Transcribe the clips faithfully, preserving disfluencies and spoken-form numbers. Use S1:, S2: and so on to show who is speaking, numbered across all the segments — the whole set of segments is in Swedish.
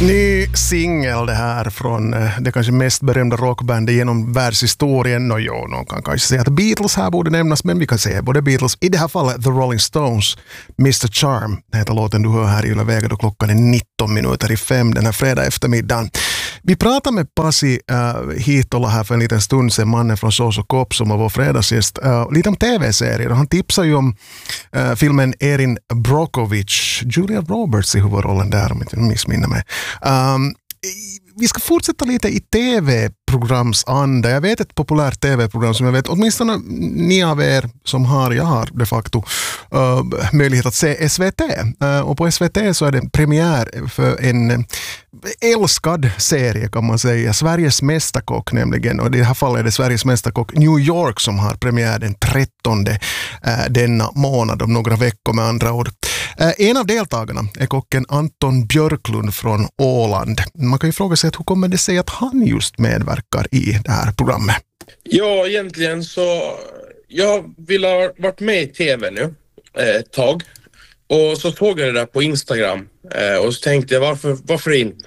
S1: Ny singel det här från det kanske mest berömda rockbandet genom världshistorien. Och jo, någon kan kanske säga att Beatles här borde nämnas, men vi kan säga både Beatles. I det här fallet The Rolling Stones, mister Charm. Det heter låten du hör här i Yle Vega då klockan är nitton minuter i fem den här fredag eftermiddagen. Vi pratade med Pasi uh, Hiitola här för en liten stund sedan, mannen från Sås och Kopp som var vår fredagsgäst. Uh, lite om tv-serier. Han tipsade ju om uh, filmen Erin Brockovich. Julia Roberts i huvudrollen där, om jag inte missminner mig. Um, vi ska fortsätta lite i tv-programsanda. Jag vet ett populärt tv-program som jag vet, åtminstone ni av er som har, jag har de facto uh, möjlighet att se S V T. Uh, och på S V T så är det premiär för en älskad serie kan man säga. Sveriges mästerkock nämligen. Och i det här fallet är det Sveriges mästerkock New York som har premiär den trettonde uh, denna månad, om några veckor med andra ord. Uh, en av deltagarna är kocken Anton Björklund från Åland. Man kan ju fråga sig att hur kommer det sig att han just medverkar i det här programmet?
S2: Ja, egentligen så jag vill ha varit med i tv nu ett tag. Och så såg jag det där på Instagram och så tänkte jag varför, varför inte?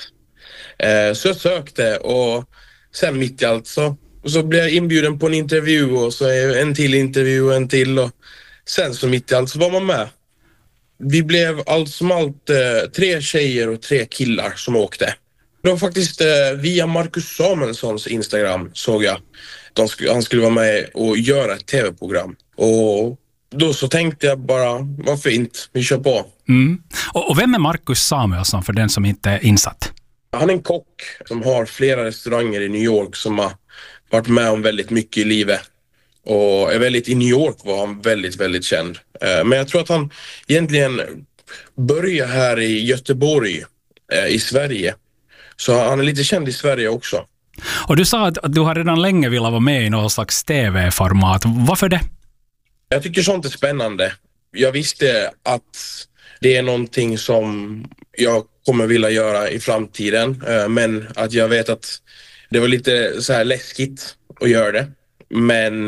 S2: Så jag sökte och sen mitt i allt så, och så blev jag inbjuden på en intervju och så en till intervju och en till och sen så mitt i allt så var man med. Vi blev allt som allt tre tjejer och tre killar som åkte. Det var faktiskt eh, via Marcus Samuelssons Instagram såg jag att sk- han skulle vara med och göra ett tv-program. Och då så tänkte jag bara, varför inte? Vi kör på.
S3: Mm. Och, och vem är Marcus Samuelsson för den som inte är insatt? Han
S2: är en kock som har flera restauranger i New York som har varit med om väldigt mycket i livet. Och är väldigt, i New York var han väldigt, väldigt känd. Eh, men jag tror att han egentligen började här i Göteborg, eh, i Sverige. Så han är lite känd i Sverige också.
S3: Och du sa att du har redan länge velat vara med i någon slags tv-format. Varför det?
S2: Jag tycker sånt är spännande. Jag visste att det är någonting som jag kommer vilja göra i framtiden. Men att jag vet att det var lite så här läskigt att göra det. Men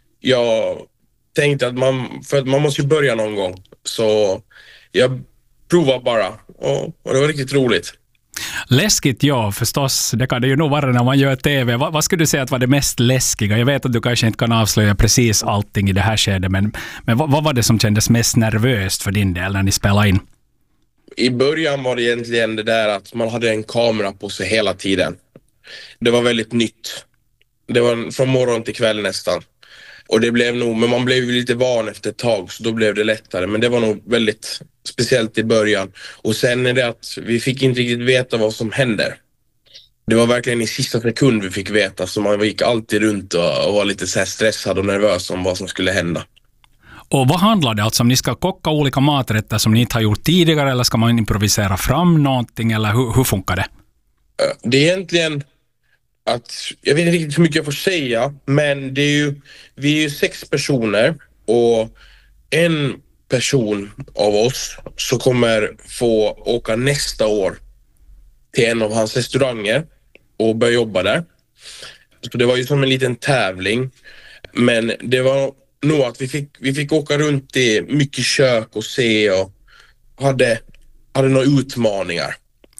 S2: jag tänkte att man, för att man måste ju börja någon gång. Så jag provar bara. Och, och det var riktigt roligt.
S3: Läskigt, ja, förstås. Det kan det ju nog vara när man gör tv. Vad, vad skulle du säga att var det mest läskiga? Jag vet att du kanske inte kan avslöja precis allting i det här skedet, men, men vad, vad var det som kändes mest nervöst för din del när ni spelade in?
S2: I början var det egentligen det där att man hade en kamera på sig hela tiden. Det var väldigt nytt. Det var från morgon till kväll nästan. Och det blev nog, men man blev ju lite van efter ett tag så då blev det lättare. Men det var nog väldigt speciellt i början. Och sen är det att vi fick inte riktigt veta vad som händer. Det var verkligen i sista sekund vi fick veta, så man gick alltid runt och, och var lite så här stressad och nervös om vad som skulle hända.
S3: Och vad handlar det alltså om? Ni ska kocka olika maträtter som ni inte har gjort tidigare, eller ska man improvisera fram någonting, eller hur, hur funkar det?
S2: Det är egentligen att, jag vet inte riktigt hur mycket jag får säga, men det är ju, vi är ju sex personer och en person av oss så kommer få åka nästa år till en av hans restauranger och börja jobba där. Så det var ju som en liten tävling, men det var nog att vi fick, vi fick åka runt i mycket kök och se och hade, hade några utmaningar.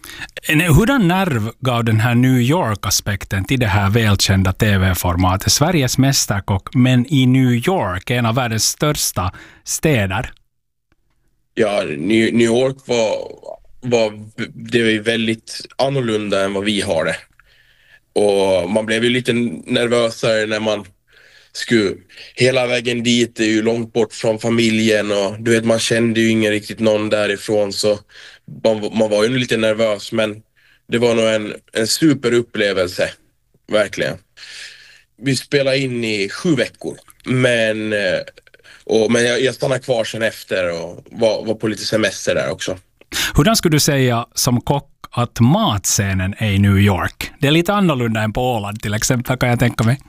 S3: Hurdan nerv gav den här New York-aspekten till det här välkända tv-formatet? Sveriges mästerkock, men i New York, en av världens största städer.
S2: Ja, New, New York var, var, det var väldigt annorlunda än vad vi har det. Och man blev ju lite nervösare när man skulle hela vägen dit. Det är ju långt bort från familjen och du vet, man kände ju ingen riktigt någon därifrån, så man, man var ju lite nervös, men det var nog en, en superupplevelse, verkligen. Vi spelade in i sju veckor, men, och, men jag, jag stannade kvar sen efter och var, var på lite semester där också.
S3: Hurdan skulle du säga som kock att matscenen är i New York? Det är lite annorlunda än på Åland till exempel, kan jag tänka mig.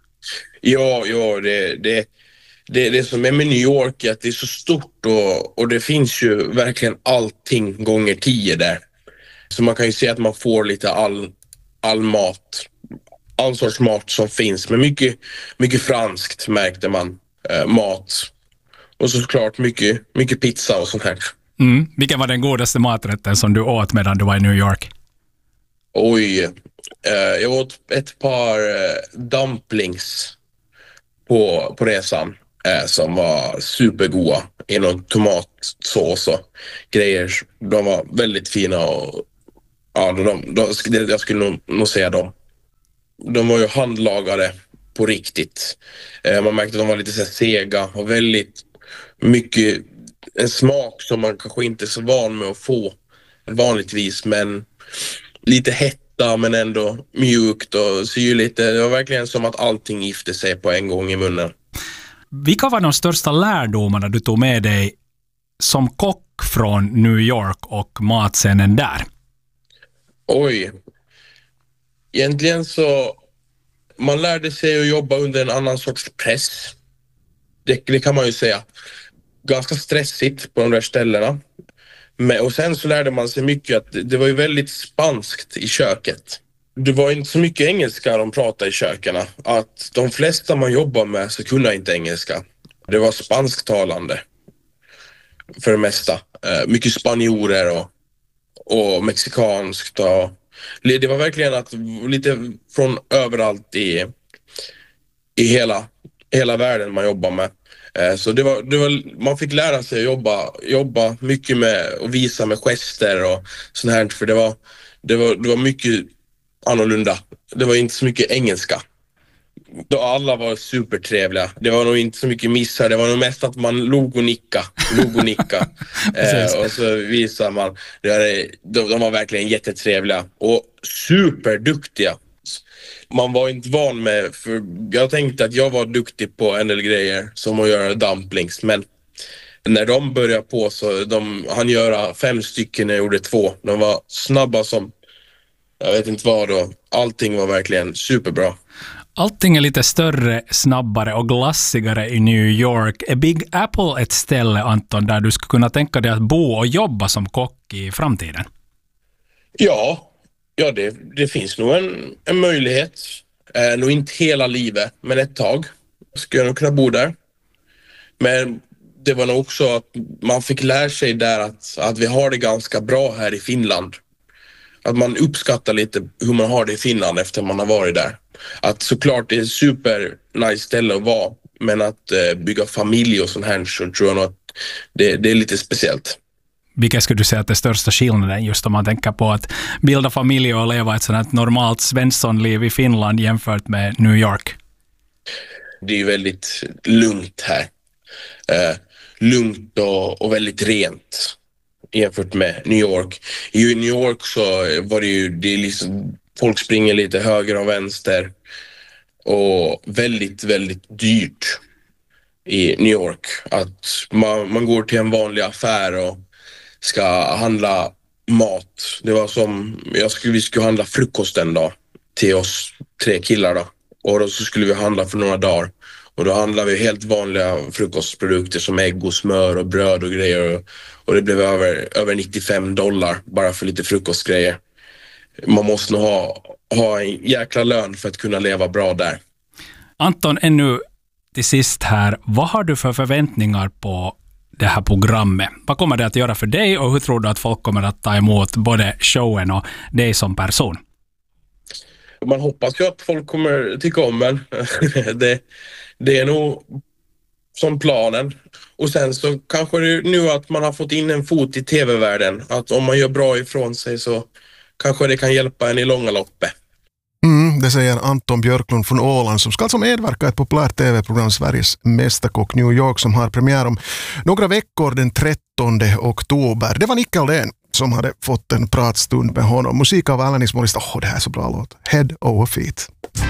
S2: Ja, ja det, det, det, det som är med New York är att det är så stort och, och det finns ju verkligen allting gånger tio där. Så man kan ju se att man får lite all, all mat, all sorts mat som finns. Men mycket, mycket franskt märkte man, eh, mat. Och såklart mycket, mycket pizza och sånt här.
S3: Mm. Vilken var den godaste maträtten som du åt medan du var i New York?
S2: Oj, eh, jag åt ett par eh, dumplings på, på resan eh, som var supergoda i någon tomatsås och grejer. De var väldigt fina och ja, de, de, de, jag skulle nog, nog säga dem. De var ju handlagade på riktigt. Eh, man märkte att de var lite så här sega och väldigt mycket en smak som man kanske inte är så van med att få vanligtvis, men lite hetta men ändå mjukt och syrligt. Det var verkligen som att allting gifte sig på en gång i munnen.
S3: Vilka var de största lärdomarna du tog med dig som kock från New York och matscenen där?
S2: Oj. Egentligen så man lärde sig att jobba under en annan sorts press. Det, det kan man ju säga. Ganska stressigt på de där ställena. Men, och sen så lärde man sig mycket att det, det var ju väldigt spanskt i köket. Det var inte så mycket engelska de pratade i köken. Att de flesta man jobbar med så kunde inte engelska. Det var spansktalande för det mesta. Eh, mycket spanjorer och, och mexikanskt. Och, det var verkligen att lite från överallt i, i hela, hela världen man jobbar med. Eh, så det var, det var, man fick lära sig att jobba, jobba mycket med och visa med gester och sånt här. För det var, det var, det var mycket annorlunda. Det var inte så mycket engelska. Då alla var supertrevliga. Det var nog inte så mycket missar. Det var nog mest att man log och nicka. Log och nicka. eh, och så visade man. Det var, de, de var verkligen jättetrevliga. Och superduktiga. Man var inte van med. För jag tänkte att jag var duktig på en del grejer. Som att göra dumplings. Men när de började på så de hann göra fem stycken när jag gjorde två. De var snabba som jag vet inte vad då. Allting var verkligen superbra.
S3: Allting är lite större, snabbare och glassigare i New York. Är Big Apple ett ställe, Anton, där du skulle kunna tänka dig att bo och jobba som kock i framtiden?
S2: Ja, ja det, det finns nog en, en möjlighet. Eh, nog inte hela livet, men ett tag skulle jag nog kunna bo där. Men det var nog också att man fick lära sig där att, att vi har det ganska bra här i Finland. Att man uppskattar lite hur man har det i Finland efter man har varit där. Att såklart det är ett super nice ställe att vara. Men att eh, bygga familj och sånt här så tror jag nog att det, det är lite speciellt.
S3: Vilka skulle du säga att det är största skillnaden just om man tänker på att bilda familj och leva ett sådant normalt svenssonliv i Finland jämfört med New York?
S2: Det är ju väldigt lugnt här. Eh, lugnt och, och väldigt rent jämfört med New York. I New York så var det ju det är liksom, folk springer lite höger och vänster och väldigt, väldigt dyrt i New York. Att man, man går till en vanlig affär och ska handla mat. Det var som, jag skulle, vi skulle handla frukost en dag till oss tre killar då. Och då så skulle vi handla för några dagar. Och då handlar vi helt vanliga frukostprodukter som ägg och smör och bröd och grejer. Och det blev över, över nittiofem dollar bara för lite frukostgrejer. Man måste nog ha, ha en jäkla lön för att kunna leva bra där.
S3: Anton, ännu till sist här. Vad har du för förväntningar på det här programmet? Vad kommer det att göra för dig och hur tror du att folk kommer att ta emot både showen och dig som person?
S2: Man hoppas ju att folk kommer tycka om en. det, det är nog som planen. Och sen så kanske det nu att man har fått in en fot i tv-världen. Att om man gör bra ifrån sig så kanske det kan hjälpa en i långa loppet.
S1: Mm, det säger Anton Björklund från Åland som ska alltså medverka i ett populärt tv-program Sveriges Mästerkock New York som har premiär om några veckor den trettonde oktober. Det var Nicke Aldén som hade fått en pratstund med honom. Musik av Alanis Morissette. Åh, oh, det här är så bra låt. Head over feet.